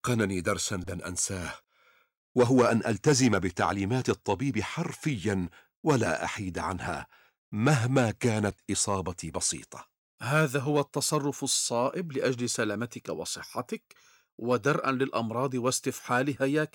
لقنني درسا لن أنساه، وهو أن ألتزم بتعليمات الطبيب حرفيا ولا أحيد عنها مهما كانت إصابتي بسيطة. هذا هو التصرف الصائب لأجل سلامتك وصحتك ودرءا للأمراض واستفحالها يا